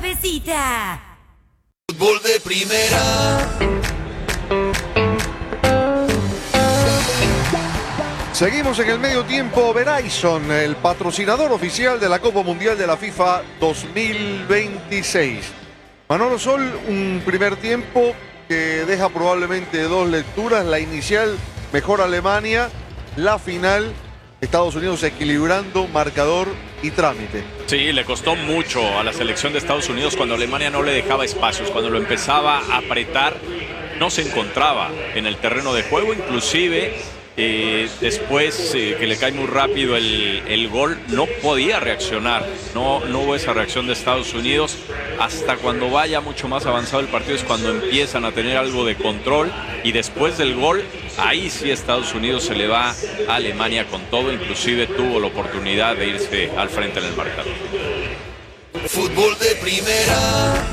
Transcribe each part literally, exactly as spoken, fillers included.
suavecita. Fútbol de primera. Seguimos en el medio tiempo. Verizon, el patrocinador oficial de la Copa Mundial de la FIFA dos mil veintiséis. Manolo Sol, un primer tiempo que deja probablemente dos lecturas. La inicial, mejor Alemania. La final, Estados Unidos equilibrando marcador y trámite. Sí, le costó mucho a la selección de Estados Unidos cuando Alemania no le dejaba espacios, cuando lo empezaba a apretar, no se encontraba en el terreno de juego, inclusive eh, después eh, que le cae muy rápido el, el gol, no podía reaccionar, no, no hubo esa reacción de Estados Unidos. Hasta cuando vaya mucho más avanzado el partido es cuando empiezan a tener algo de control, y después del gol, ahí sí Estados Unidos se le va a Alemania con todo, inclusive tuvo la oportunidad de irse al frente en el marcador. Fútbol de primera.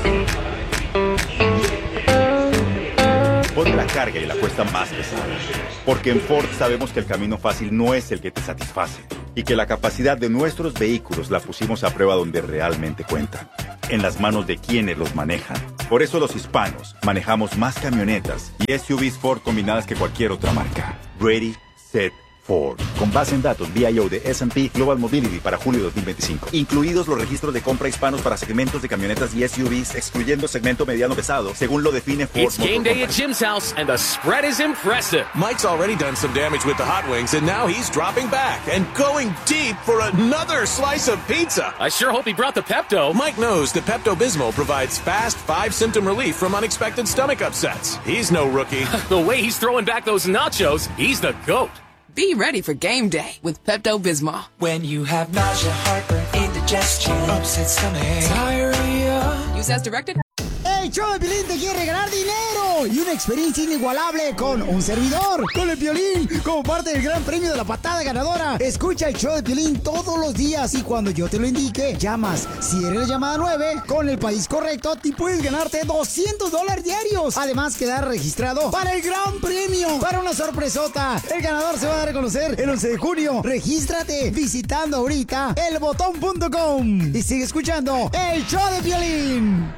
Pon la carga y la cuesta más pesada. Porque en Ford sabemos que el camino fácil no es el que te satisface, y que la capacidad de nuestros vehículos la pusimos a prueba donde realmente cuentan, en las manos de quienes los manejan. Por eso los hispanos manejamos más camionetas y S U Vs Ford combinadas que cualquier otra marca. Ready, set, Ford. Con base en datos V I O de S and P Global Mobility para julio dos mil veinticinco. Incluidos los registros de compra hispanos para segmentos de camionetas y S U Vs, excluyendo segmento mediano pesado, según lo define Ford. It's game day at Jim's house, and the spread is impressive. Mike's already done some damage with the hot wings, and now he's dropping back and going deep for another slice of pizza. I sure hope he brought the Pepto. Mike knows that Pepto-Bismol provides fast, five-symptom relief from unexpected stomach upsets. He's no rookie. The way he's throwing back those nachos, he's the GOAT. Be ready for game day with Pepto-Bismol. When you have nausea, heartburn, indigestion, upset stomach, diarrhea. Use as directed. El show de Piolín te quiere ganar dinero y una experiencia inigualable con un servidor, con el Piolín, como parte del gran premio de la patada ganadora. Escucha el show de Piolín todos los días y cuando yo te lo indique, llamas. Si eres la llamada nueve, con el país correcto, te puedes ganarte doscientos dólares diarios. Además, quedar registrado para el gran premio, para una sorpresota. El ganador se va a dar a conocer el once de junio. Regístrate visitando ahorita el botón punto com y sigue escuchando el show de Piolín.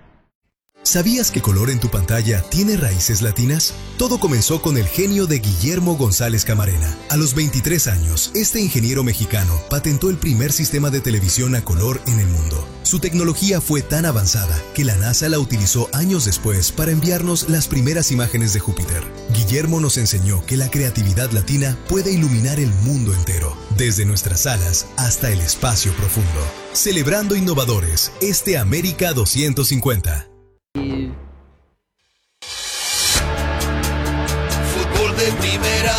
¿Sabías que color en tu pantalla tiene raíces latinas? Todo comenzó con el genio de Guillermo González Camarena. A los veintitrés años, este ingeniero mexicano patentó el primer sistema de televisión a color en el mundo. Su tecnología fue tan avanzada que la NASA la utilizó años después para enviarnos las primeras imágenes de Júpiter. Guillermo nos enseñó que la creatividad latina puede iluminar el mundo entero, desde nuestras salas hasta el espacio profundo. Celebrando innovadores, este América doscientos cincuenta. Fútbol de primera.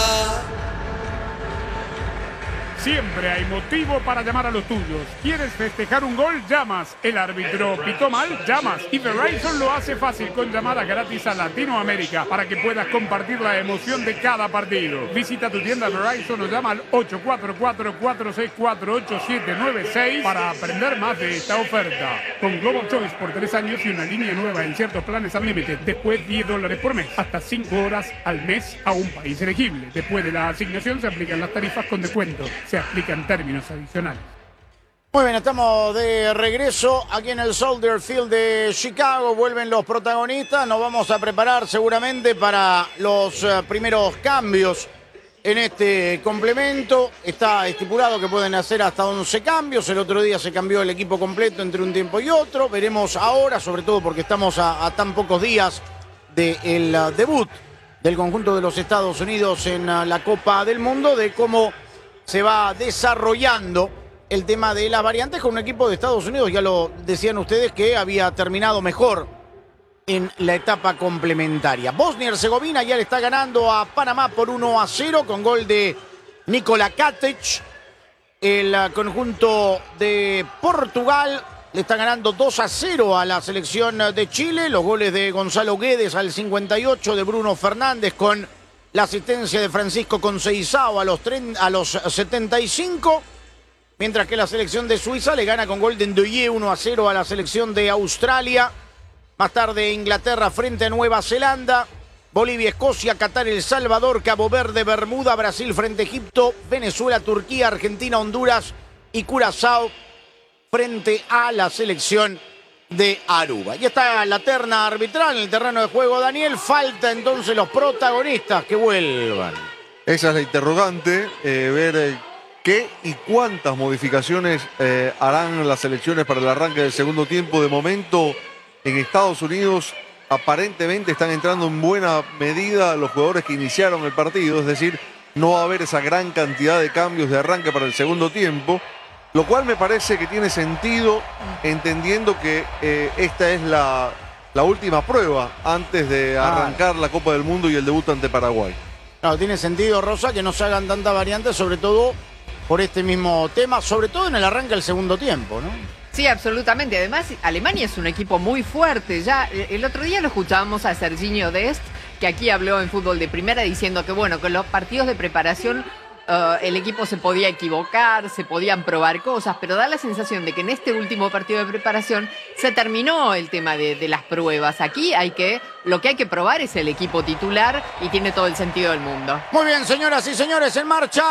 Siempre hay motivo para llamar a los tuyos. ¿Quieres festejar un gol? Llamas. El árbitro pitó mal, llamas. Y Verizon lo hace fácil con llamadas gratis a Latinoamérica para que puedas compartir la emoción de cada partido. Visita tu tienda Verizon o llama al ocho cuatro cuatro, cuatro seis cuatro, ocho siete nueve seis para aprender más de esta oferta. Con Global Choice por tres años y una línea nueva en ciertos planes Unlimited. Después diez dólares por mes. Hasta cinco horas al mes a un país elegible. Después de la asignación se aplican las tarifas con descuento. Se aplican términos adicionales. Muy bien, estamos de regreso aquí en el Soldier Field de Chicago. Vuelven los protagonistas. Nos vamos a preparar seguramente para los uh, primeros cambios en este complemento. Está estipulado que pueden hacer hasta once cambios. El otro día se cambió el equipo completo entre un tiempo y otro. Veremos ahora, sobre todo porque estamos a, a tan pocos días del uh, debut del conjunto de los Estados Unidos en uh, la Copa del Mundo, de cómo se va desarrollando el tema de las variantes con un equipo de Estados Unidos, ya lo decían ustedes, que había terminado mejor en la etapa complementaria. Bosnia y Herzegovina ya le está ganando a Panamá por uno a cero con gol de Nikola Katic. El conjunto de Portugal le está ganando dos a cero a la selección de Chile. Los goles de Gonzalo Guedes al cincuenta y ocho, de Bruno Fernández con la asistencia de Francisco Conceição a los, a los setenta y cinco, mientras que la selección de Suiza le gana con gol de Ndoye uno a cero a la selección de Australia. Más tarde Inglaterra frente a Nueva Zelanda, Bolivia, Escocia, Qatar, El Salvador, Cabo Verde, Bermuda, Brasil frente a Egipto, Venezuela, Turquía, Argentina, Honduras y Curazao frente a la selección de Aruba. Y está la terna arbitral en el terreno de juego, Daniel. Falta entonces los protagonistas que vuelvan. Esa es la interrogante, eh, ver eh, qué y cuántas modificaciones eh, harán las selecciones para el arranque del segundo tiempo. De momento, en Estados Unidos, aparentemente están entrando en buena medida los jugadores que iniciaron el partido, es decir, no va a haber esa gran cantidad de cambios de arranque para el segundo tiempo, lo cual me parece que tiene sentido, entendiendo que eh, esta es la, la última prueba antes de arrancar la Copa del Mundo y el debut ante Paraguay. Claro, tiene sentido, Rosa, que no se hagan tantas variantes, sobre todo por este mismo tema, sobre todo en el arranque del segundo tiempo, ¿no? Sí, absolutamente. Además, Alemania es un equipo muy fuerte. Ya el otro día lo escuchábamos a Serginho Dest, que aquí habló en Fútbol de Primera, diciendo que, bueno, que los partidos de preparación uh, el equipo se podía equivocar, se podían probar cosas, pero da la sensación de que en este último partido de preparación se terminó el tema de, de las pruebas. Aquí hay que, lo que hay que probar es el equipo titular y tiene todo el sentido del mundo. Muy bien, señoras y señores, en marcha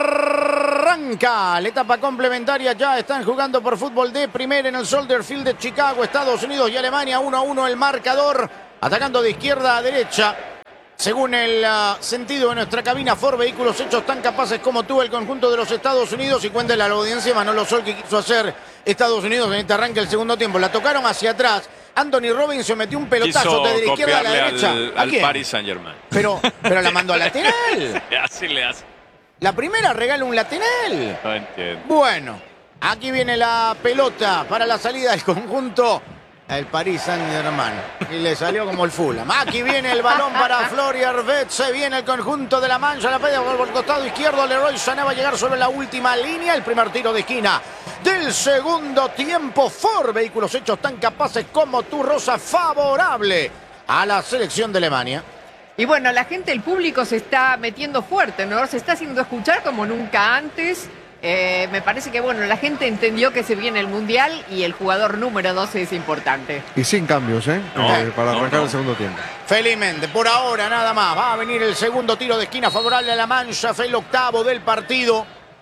arranca la etapa complementaria. Ya están jugando por Fútbol de Primera en el Soldier Field de Chicago, Estados Unidos y Alemania. uno a uno el marcador, atacando de izquierda a derecha. Según el uh, sentido de nuestra cabina, Ford Vehículos Hechos tan capaces como tú, el conjunto de los Estados Unidos. Y cuéntale a la audiencia, Manolo Sol, que quiso hacer Estados Unidos en este arranque del segundo tiempo. La tocaron hacia atrás. Anthony Robinson metió un pelotazo desde la izquierda a la derecha. Al, ¿A al quién? Paris Saint-Germain. Pero, pero la mandó a lateral. Así le hace. La primera regala un lateral. No entiendo. Bueno, aquí viene la pelota para la salida del conjunto. El Paris Saint-Germain. Y le salió como el Fulham. Aquí viene el balón para Florian Wirtz. Se viene el conjunto de la Mancha. La pega por el costado izquierdo. Leroy Sané va a llegar sobre la última línea. El primer tiro de esquina del segundo tiempo. Ford Vehículos Hechos tan capaces como tú, Rosa. Favorable a la selección de Alemania. Y bueno, la gente, el público se está metiendo fuerte, ¿no? Se está haciendo escuchar como nunca antes. Eh, me parece que, bueno, la gente entendió que se viene el Mundial y el jugador número doce es importante. Y sin cambios, ¿eh? No, eh para no, arrancar no. el segundo tiempo. Felizmente, por ahora nada más. Va a venir el segundo tiro de esquina favorable a la Mancha. Fue el octavo del partido.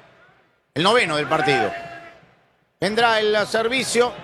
El noveno del partido. Vendrá el servicio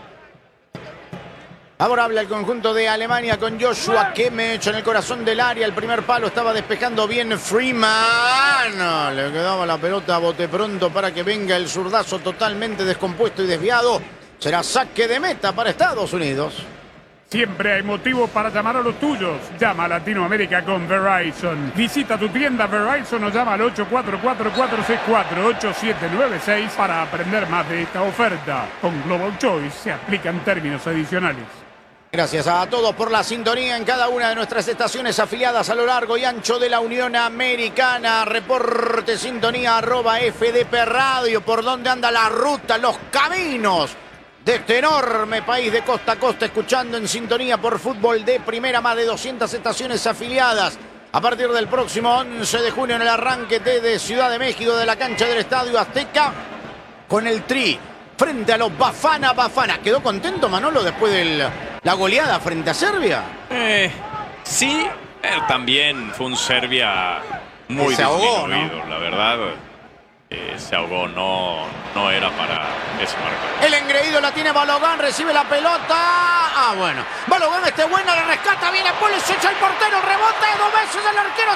favorable al conjunto de Alemania con Joshua Kimmich en el corazón del área. El primer palo estaba despejando bien Freeman. Le quedaba la pelota a bote pronto para que venga el zurdazo totalmente descompuesto y desviado. Será saque de meta para Estados Unidos. Siempre hay motivos para llamar a los tuyos. Llama a Latinoamérica con Verizon. Visita tu tienda Verizon o llama al ocho cuatro cuatro, cuatro seis cuatro, ocho siete nueve seis para aprender más de esta oferta. Con Global Choice se aplican términos adicionales. Gracias a todos por la sintonía en cada una de nuestras estaciones afiliadas a lo largo y ancho de la Unión Americana. Reporte sintonía arroba F D P Radio. Por dónde anda la ruta, los caminos de este enorme país de costa a costa, escuchando en sintonía por Fútbol de Primera, más de doscientas estaciones afiliadas. A partir del próximo once de junio en el arranque de Ciudad de México, de la cancha del Estadio Azteca, con el Tri frente a los Bafana Bafana. ¿Quedó contento Manolo después de la goleada frente a Serbia? Eh, sí, pero también fue un Serbia muy se ahogó, disminuido, ¿no? La verdad. Eh, se ahogó, no, no era para ese marcador. El engreído la tiene Balogan, recibe la pelota. Ah, bueno. Balogan este buena, le rescata, viene Pulisic, el portero, rebote, dos veces el arquero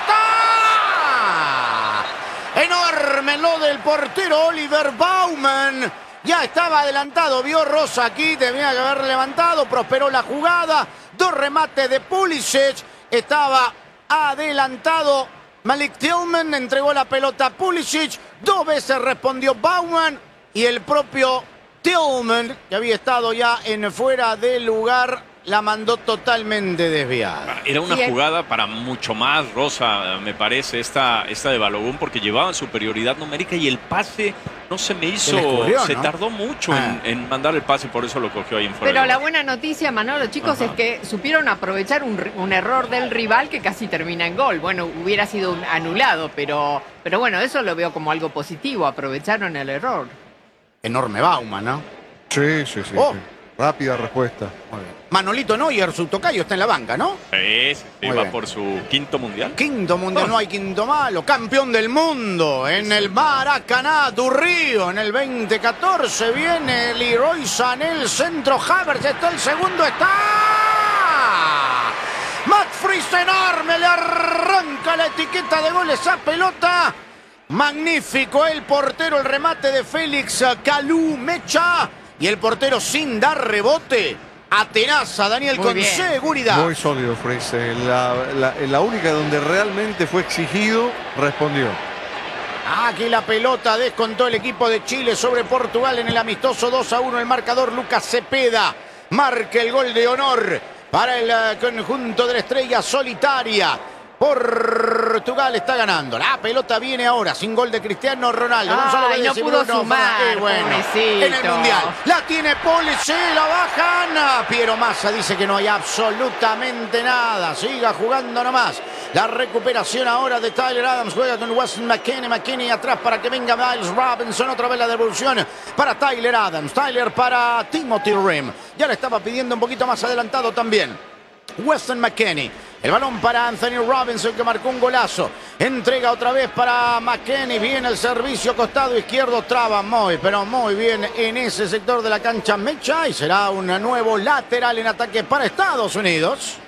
está. Enorme lo del portero Oliver Baumann. Ya estaba adelantado, vio Rosa aquí, tenía que haber levantado, prosperó la jugada. Dos remates de Pulisic, estaba adelantado. Malik Tillman entregó la pelota a Pulisic, dos veces respondió Baumann y el propio Tillman, que había estado ya en fuera de lugar, la mandó totalmente desviada. Era una jugada para mucho más, Rosa, me parece, esta, esta de Balogun, porque llevaban superioridad numérica y el pase no se me hizo, se, escurrió, se ¿no? tardó mucho ah. en, en mandar el pase, por eso lo cogió ahí en fuera. Pero la buena noticia, Manolo, chicos, Ajá. es que supieron aprovechar un, un error del rival que casi termina en gol. Bueno, hubiera sido un anulado, pero, pero bueno, eso lo veo como algo positivo, aprovecharon el error. Enorme Baumann, ¿no? Sí, sí, sí. Oh. sí. Rápida respuesta. Manolito Neuer, su tocayo, está en la banca, ¿no? Sí, sí, sí, Muy va bien. por su quinto mundial. Quinto mundial, no hay quinto malo. Campeón del mundo en el Maracaná du Río en el veinte catorce. Viene Leroy Sané, el centro. Havertz está el segundo. Está Matt Friis, enorme. Le arranca la etiqueta de gol esa pelota. Magnífico el portero, el remate de Félix Kalou Mecha. Y el portero sin dar rebote. Atenaza Daniel Muy con bien. seguridad. Muy sólido, Friis. En la, la, en la única donde realmente fue exigido, respondió. Aquí la pelota descontó el equipo de Chile sobre Portugal en el amistoso dos a uno. El marcador Lucas Cepeda marca el gol de honor para el uh, conjunto de la estrella solitaria. Portugal está ganando. La pelota viene ahora sin gol de Cristiano Ronaldo. Ay, Gonzalo Guedes no y pudo Bruno sumar, Fernández. Eh, bueno, pobrecito. en el Mundial. La tiene Pulisic, la bajan. Piero Massa dice que no hay absolutamente nada. Siga jugando nomás. La recuperación ahora de Tyler Adams. Juega con Weston McKennie. McKennie atrás para que venga Miles Robinson. Otra vez la devolución para Tyler Adams. Tyler para Timothy Rim. Ya le estaba pidiendo un poquito más adelantado también. Weston McKennie. El balón para Anthony Robinson, que marcó un golazo. Entrega otra vez para McKennie. Viene el servicio costado izquierdo. Traba muy, pero muy bien en ese sector de la cancha Mecha. Y será un nuevo lateral en ataque para Estados Unidos.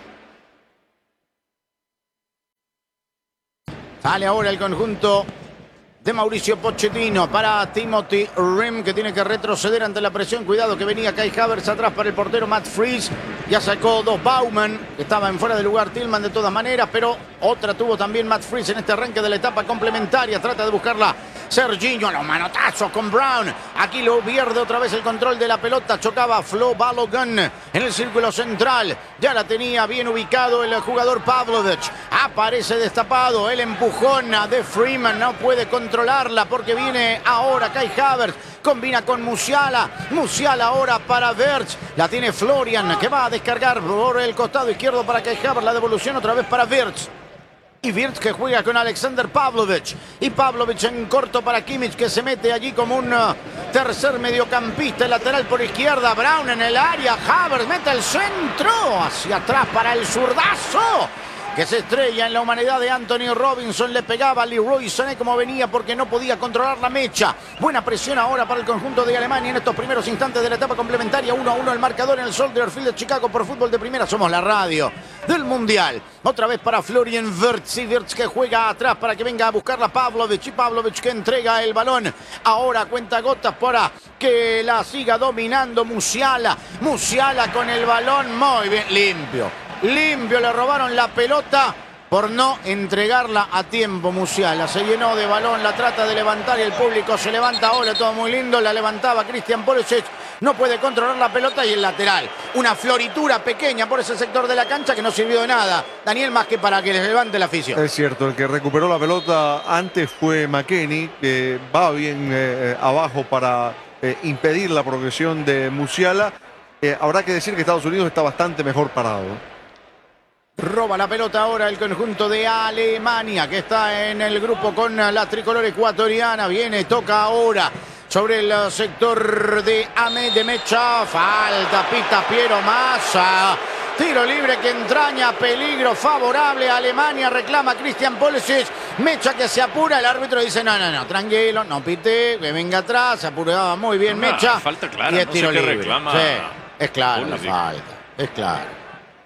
Sale ahora el conjunto de Mauricio Pochettino para Timothy Rim, que tiene que retroceder ante la presión. Cuidado que venía Kai Havertz atrás para el portero Matt Friis. Ya sacó dos Bauman, que estaba en fuera de lugar Tillman de todas maneras, pero otra tuvo también Matt Friis en este arranque de la etapa complementaria. Trata de buscarla Serginho, los manotazos con Brown. Aquí lo pierde otra vez el control de la pelota. Chocaba Flo Balogun en el círculo central. Ya la tenía bien ubicado el jugador Pavlovic. Aparece destapado el empujón de Freeman. No puede controlarla porque viene ahora Kai Havertz. Combina con Musiala. Musiala ahora para Wirtz. La tiene Florian, que va a descargar por el costado izquierdo para Kai Havertz. La devolución otra vez para Wirtz. Y Wirtz que juega con Alexander Pavlovic. Y Pavlovic en corto para Kimmich, que se mete allí como un uh, tercer mediocampista. El lateral por izquierda. Brown en el área. Havertz mete el centro. Hacia atrás para el zurdazo, que se estrella en la humanidad de Anthony Robinson. Le pegaba a Leroy Sané como venía porque no podía controlar la mecha. Buena presión ahora para el conjunto de Alemania en estos primeros instantes de la etapa complementaria. uno a uno el marcador en el Soldier Field de Chicago por Fútbol de Primera. Somos la radio del Mundial. Otra vez para Florian Wirtz. Y Wirtz que juega atrás para que venga a buscarla Pavlovic. Y Pavlovic que entrega el balón. Ahora cuenta gotas para que la siga dominando Musiala. Musiala con el balón muy bien limpio. Limpio, le robaron la pelota por no entregarla a tiempo. Musiala se llenó de balón, la trata de levantar y el público se levanta ahora, todo muy lindo. La levantaba Christian Pulisic, no puede controlar la pelota y el lateral. Una floritura pequeña por ese sector de la cancha que no sirvió de nada, Daniel, más que para que les levante la afición. Es cierto, el que recuperó la pelota antes fue McKennie, que va bien eh, abajo para eh, impedir la progresión de Musiala. Eh, habrá que decir que Estados Unidos está bastante mejor parado. Roba la pelota ahora el conjunto de Alemania, que está en el grupo con la tricolor ecuatoriana. Viene, toca ahora sobre el sector de Ahmed de Mecha. Falta, pita Piero Massa. Tiro libre que entraña peligro favorable a Alemania. Reclama Christian Pulisic. Mecha que se apura. El árbitro dice: no, no, no, tranquilo, no pite, que venga atrás. Se apuraba muy bien No, Mecha. falta clara, y es no tiro sé qué libre. reclama Sí, es claro la Pulisic. falta. Es claro.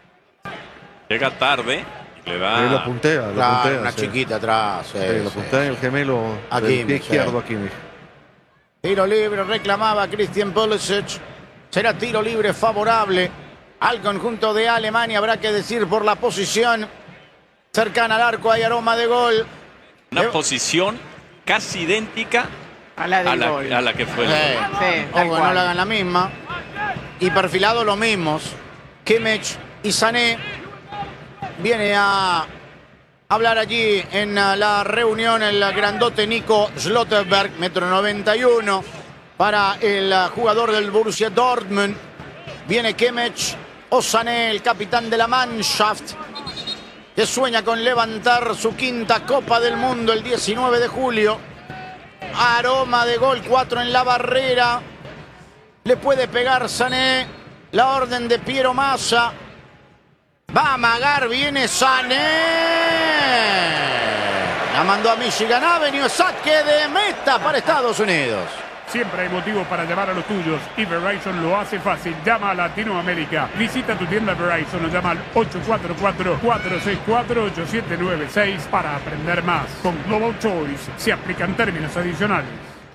Llega tarde y le da. Ahí lo puntea, lo Claro, puntea, una sí. chiquita atrás. Sí, Sí, lo sí, puntea en el gemelo Aquí, del pie sí. izquierdo aquí. Mija. Tiro libre, reclamaba Christian Pulisic. Será tiro libre favorable al conjunto de Alemania. Habrá que decir por la posición cercana al arco. Hay aroma de gol. Una Le- posición casi idéntica A la a del la, gol. a la que fue. Sí. el gol. Sí, O tal que no cual. le hagan la misma. Y perfilado los mismos. Kimmich y Sané. Viene a hablar allí en la reunión el grandote Nico Schlotterberg, metro noventa y uno, para el jugador del Borussia Dortmund. Viene Kimmich o Sané, el capitán de la Mannschaft, que sueña con levantar su quinta Copa del Mundo el diecinueve de julio. Aroma de gol, cuatro en la barrera. Le puede pegar Sané. La orden de Piero Massa. Va a amagar, viene Sané. La mandó a Michigan Avenue, saque de meta para Estados Unidos. Siempre hay motivos para llamar a los tuyos y Verizon lo hace fácil. Llama a Latinoamérica. Visita tu tienda Verizon o llama al ocho cuatro cuatro, cuatro seis cuatro, ocho siete nueve seis para aprender más. Con Global Choice se aplican términos adicionales.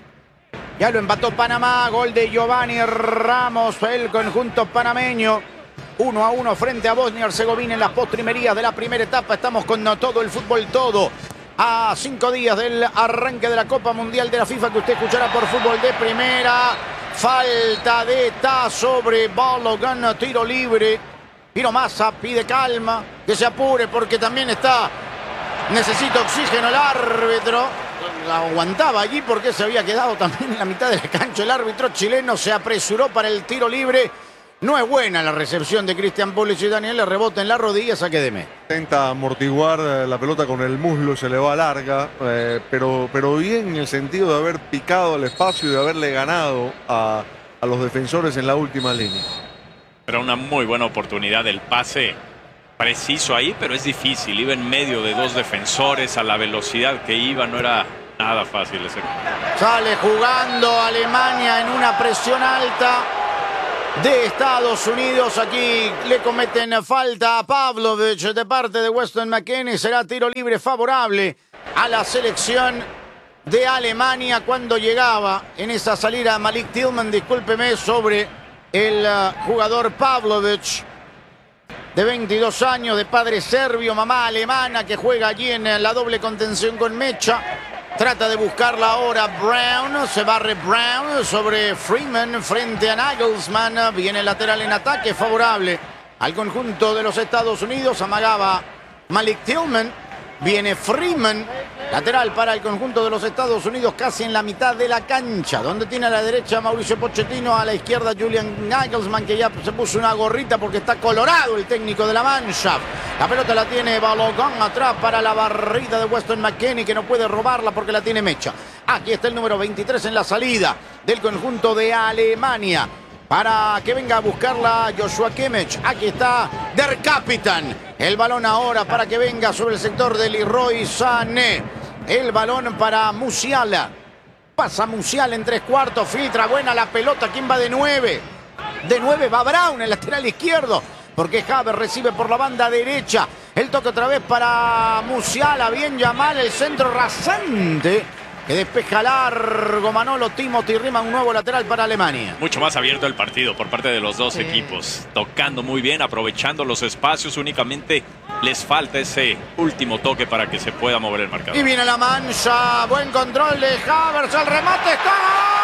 Ya lo empató Panamá, gol de Giovanni Ramos, el conjunto panameño. uno a uno frente a Bosnia y Herzegovina en las postrimerías de la primera etapa. Estamos con todo el fútbol todo. A cinco días del arranque de la Copa Mundial de la FIFA que usted escuchará por Fútbol de Primera. Falta de Ta sobre Balogun, tiro libre. Piero Massa pide calma, que se apure porque también está, necesita oxígeno el árbitro. La aguantaba allí porque se había quedado también en la mitad de la cancha. El árbitro chileno se apresuró para el tiro libre. No es buena la recepción de Christian Pulisic. Daniel, le rebota en la rodilla, saque de meta. Intenta amortiguar la pelota con el muslo, se le va larga, eh, pero, pero bien en el sentido de haber picado el espacio y de haberle ganado a, a los defensores en la última línea. Era una muy buena oportunidad del pase preciso ahí, pero es difícil. Iba en medio de dos defensores, a la velocidad que iba no era nada fácil ese. Sale jugando Alemania en una presión alta de Estados Unidos. Aquí le cometen falta a Pavlovic de parte de Weston McKennie. Será tiro libre favorable a la selección de Alemania cuando llegaba en esa salida Malik Tillman, discúlpeme, sobre el uh, jugador Pavlovic, de veintidós años, de padre serbio, mamá alemana, que juega allí en la doble contención con Mecha. Trata de buscarla ahora Brown, se barre Brown sobre Freeman frente a Nagelsmann. Viene el lateral en ataque favorable al conjunto de los Estados Unidos. Amagaba Malik Tillman, viene Freeman, lateral para el conjunto de los Estados Unidos, casi en la mitad de la cancha, donde tiene a la derecha Mauricio Pochettino, a la izquierda Julian Nagelsmann, que ya se puso una gorrita porque está colorado el técnico de la Mannschaft. La pelota la tiene Balogun atrás para la barrida de Weston McKennie, que no puede robarla porque la tiene Mecha. Aquí está el número veintitrés en la salida del conjunto de Alemania, para que venga a buscarla Joshua Kimmich. Aquí está Der Capitán. El balón ahora para que venga sobre el sector de Leroy Sané. El balón para Musiala. Pasa Musiala en tres cuartos. Filtra buena la pelota. ¿Quién va de nueve? De nueve va Brown, el lateral izquierdo, porque Havertz recibe por la banda derecha. El toque otra vez para Musiala. Bien Yamal, el centro rasante, que despeja largo Manolo Timothy Rima, un nuevo lateral para Alemania. Mucho más abierto el partido por parte de los dos sí. equipos. Tocando muy bien, aprovechando los espacios. Únicamente les falta ese último toque para que se pueda mover el marcador. Y viene la mancha. Buen control de Havertz. El remate está.